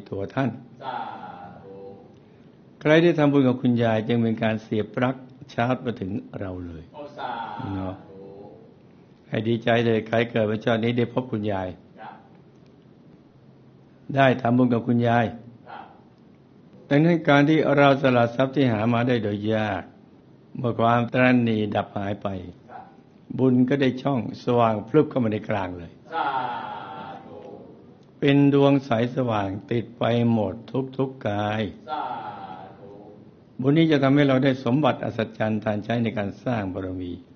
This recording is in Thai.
ตัวท่านสาธุใครที่ทำบุญกับคุณยายจึงเป็นการเสียบปลั๊กชาร์จมาถึงเราเลยสาเนาะธุให้ดีใจเลยใครเกิดวันชาตินี้ได้พบคุณยายครับได้ทำบุญกับคุณยายดังนั้นการที่เราสละทรัพย์ที่หามาได้โดยยากเมื่อความตระหนี่ดับหายไปบุญก็ได้ช่องสว่างพลึบเข้ามาในกลางเลยเป็นดวงใสสว่างติดไปหมดทุกกายบุญนี้จะทำให้เราได้สมบัติอัศจรรย์ทานใช้ในการสร้างบารมี